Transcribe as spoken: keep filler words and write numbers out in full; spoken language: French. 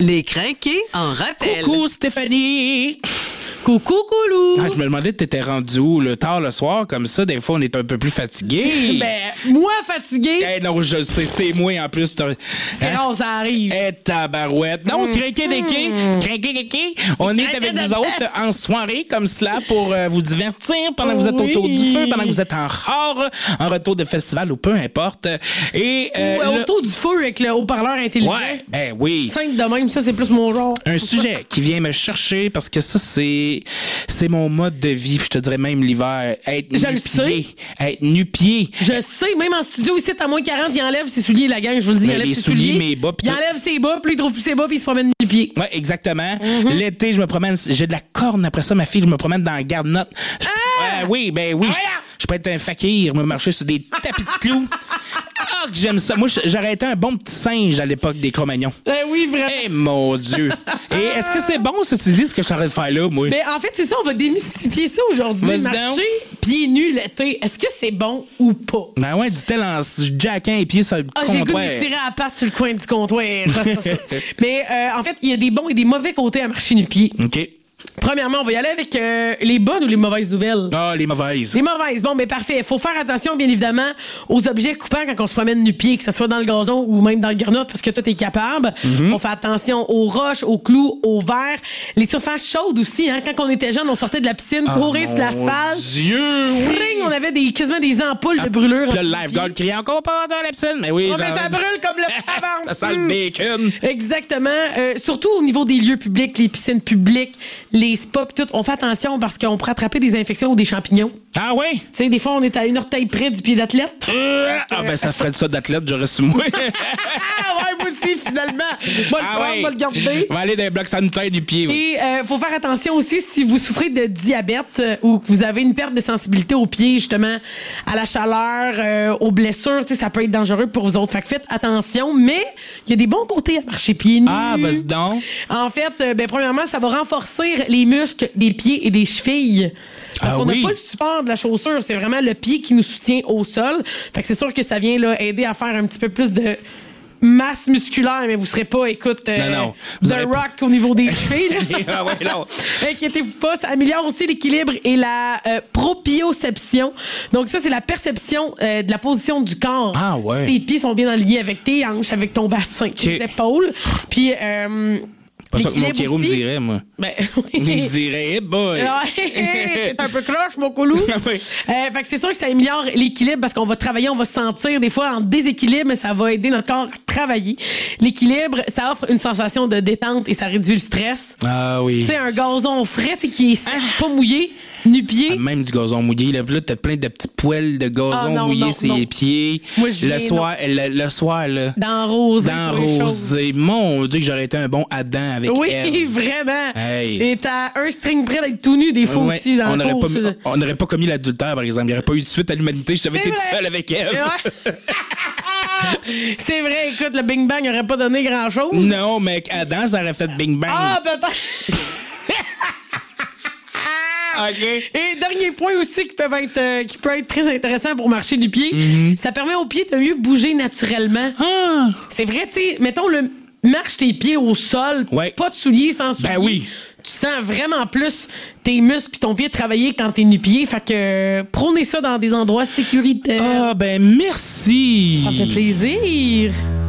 Les crinqués en rappel. Coucou Stéphanie! Coucou Coulou! Ah, je me demandais, t'étais rendu où? Le tard le soir, comme ça, des fois, on est un peu plus fatigué. Ben, moi fatigué. Eh non, je le sais, c'est moi en plus. C'est rare, ça arrive. Eh, tabarouette. Non, crinqué des quais. Crinqué des quais. On est avec vous autres en soirée comme cela pour euh, vous divertir pendant que vous êtes Oui. autour du feu, pendant que vous êtes en rare, en retour de festival ou peu importe. Et, euh, Ou le- autour du feu avec le haut-parleur intelligent. Ouais, ben oui. Simple de même, ça, c'est plus mon genre. Un sujet qui vient me chercher parce que ça, c'est c'est mon mode de vie. Puis je te dirais même l'hiver. Être Je le nu-pied. Être nu-pied. Je sais, même en studio, ici, à moins quarante, il enlève ses souliers, la gang, je vous le dis, il Mais enlève les ses souliers, souliers. mes bas, pis il tout. enlève ses bas, puis il trouve plus ses bas, puis il se promène du pied. Ouais, exactement. L'été, je me promène. J'ai de la corne après ça, ma fille. Je me promène dans la garde-note. Je- Ouais, oui, ben oui. Je, je peux être un fakir, me marcher sur des tapis de clous. Ah, que j'aime ça. Moi, j'aurais été un bon petit singe à l'époque des Cro-Magnons. Ben oui, vraiment. Eh, mon Dieu. Et est-ce que c'est bon, ça, tu dis, ce que je suis en train de faire là, moi? Ben, en fait, c'est ça, on va démystifier ça aujourd'hui. Vas-y donc. Marcher pieds nus l'été, est-ce que c'est bon ou pas? Ben ouais, dit-elle en jackant les pieds sur le Ah, j'ai le goût de comptoir. me tirer à la patte sur le coin du comptoir. Ça, c'est pas ça. Mais euh, en fait, il y a des bons et des mauvais côtés à marcher nu-pied. OK. Premièrement, on va y aller avec euh, les bonnes ou les mauvaises nouvelles. Ah, les mauvaises. Les mauvaises. Bon, ben parfait. Faut faire attention, bien évidemment, aux objets coupants quand on se promène nu-pied, que ce soit dans le gazon ou même dans le garnotte, parce que toi, t'es capable. On fait attention aux roches, aux clous, aux verres. Les surfaces chaudes aussi, hein. Quand on était jeune, on sortait de la piscine, courir sur l'asphalte. Dieu, oui. Fring, on avait des, quasiment des ampoules de brûlure. Puis là, le lifeguard criait encore pas dans la piscine. Mais oui, Oh, mais genre- ça brûle comme le avant. Ça sent le bacon. Exactement. Euh, surtout au niveau des lieux publics, les piscines publiques, les spas, pis tout. On fait attention parce qu'on pourrait attraper des infections ou des champignons. Ah ouais? Tu sais, des fois, on est à une orteille près du pied d'athlète. Euh, ah ben ça ferait de ça d'athlète, j'aurais su moi. Ah ouais, moi aussi, finalement. Moi, le Ah prendre, ouais. moi, le garder. On va aller dans les blocs sanitaires du pied. Oui. Et euh, faut faire attention aussi si vous souffrez de diabète euh, ou que vous avez une perte de sensibilité aux pieds, justement, à la chaleur, euh, aux blessures. Tu sais, ça peut être dangereux pour vous autres. Fait que faites attention, mais il y a des bons côtés à marcher pieds nus. Ah, vas-y donc. En fait, euh, ben, premièrement, ça va renforcer les muscles des pieds et des chevilles. Parce Ah qu'on n'a oui. pas le support de la chaussure, c'est vraiment le pied qui nous soutient au sol. Fait que c'est sûr que ça vient là, aider à faire un petit peu plus de masse musculaire, mais vous serez pas, écoute, euh, Non, non. Vous The aurez Rock au niveau des chevilles. là. Ah ouais, non. Inquiétez-vous pas, ça améliore aussi l'équilibre et la euh, proprioception. Donc ça, c'est la perception euh, de la position du corps. Ah ouais. Si tes pieds sont bien alignés avec tes hanches, avec ton bassin, tes épaules. Puis euh, Pas ça que mon l'équilibre kéro me aussi. dirait, moi. Ben, Il me dirait, hey boy. Ouais, t'es un peu cloche, mon coulou. Oui. Euh, fait que c'est sûr que ça améliore l'équilibre parce qu'on va travailler, on va se sentir des fois en déséquilibre, mais ça va aider notre corps à travailler. L'équilibre, ça offre une sensation de détente et ça réduit le stress. Ah oui. Tu sais, un gazon frais, tu sais, qui est sec, pas mouillé, nu-pied. Même du gazon mouillé. Là, Puis là, t'as plein de petits poils de gazon Ah, non, mouillé non, sur non. les pieds. Moi, je le viens, soir, le, le soir, là. Dans rosé. Dans pour les choses. rosé. Mon Dieu, que j'aurais été un bon Adam avec Oui, elle. vraiment. Hey. Et t'as un string près d'être tout nu des fois Ouais, aussi dans on le n'aurait cours. pas, on n'aurait pas commis l'adultère, par exemple. Il n'y aurait pas eu de suite à l'humanité. Je savais C'est été tout vrai. seul avec elle. Ouais. C'est vrai, écoute, le Bing Bang n'aurait pas donné grand-chose. Non, mais avec Adam, ça aurait fait bing bang. Ah, peut-être. OK. Et dernier point aussi qui peut être, euh, qui peut être très intéressant pour marcher du pied, ça permet aux pieds de mieux bouger naturellement. Ah. C'est vrai, tu sais, mettons, le, marche tes pieds au sol, Ouais. pas de souliers, sans souliers. Ben oui. Tu sens vraiment plus tes muscles pis ton pied travailler quand t'es nu-pied. Fait que euh, prônez ça dans des endroits sécuritaires. Ah, ben merci. Ça me fait plaisir.